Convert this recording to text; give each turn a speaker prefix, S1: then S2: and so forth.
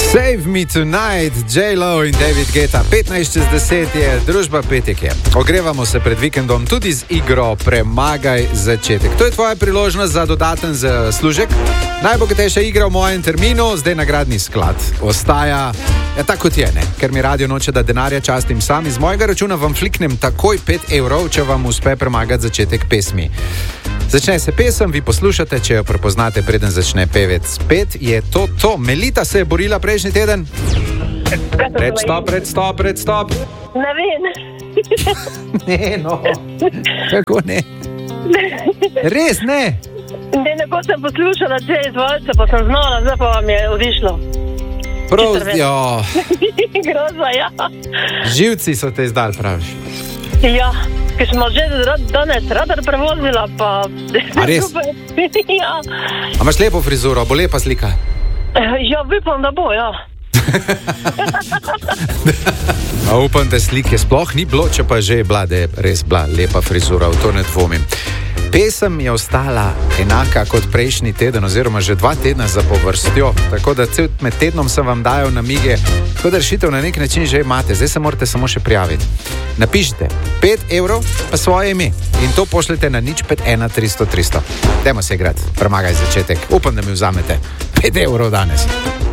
S1: Save Me Tonight, J-Lo in David Guetta. 15:10 je, družba Petek je. Ogrevamo se pred vikendom tudi z igro Premagaj začetek. To je tvoja priložnost za dodaten zaslužek. Najbogatejša igra v mojem terminu, zdaj nagradni sklad. Ostaja, tako kot je, ne? Ker mi radio noče, da denarja častim sam. Iz mojega računa vam fliknem takoj 5 evrov, če vam uspe premagati začetek pesmi. Začne se pesem, vi poslušate, če jo prepoznate, preden začne pevec. 5 je to. Melita se je borila prejšnji teden. Predstop.
S2: Ne vem.
S1: Ne, no. Kako ne? Res ne?
S2: Neko sem poslušala te izvalce, pa sem znala, zdaj pa vam je odišlo.
S1: Prostijo.
S2: Grozno, ja.
S1: Živci so te izdali, praviš.
S2: Ja, ker smo že danes radar prevozila, pa...
S1: A res?
S2: Ja.
S1: A imaš lepo frizuro, bo lepa slika?
S2: Ja, upam, da bo, ja.
S1: A upam, da slike sploh ni bilo, če pa že je bila, da je res bila lepa frizura, v to ne dvomim. Pesem je ostala enaka kot prejšnji teden, oziroma že 2 tedna zapovrstjo, tako da cel med tednom sem vam dajal namige, tako da rešitev na nek način že imate, zdaj se morate samo še prijaviti. Napišite 5 evrov pa svoje ime in to pošljete na 051 300 300. Dajmo se igrati, premagaj začetek, upam, da mi vzamete 5 evrov danes.